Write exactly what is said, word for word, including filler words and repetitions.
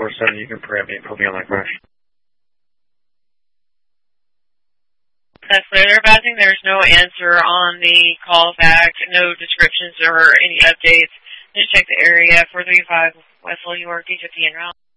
four seven, you can prep me and put me on that crash. That's clear. They're advising there's no answer on the call back, no descriptions or any updates. Just check the area, four three five West York, D fifty en route.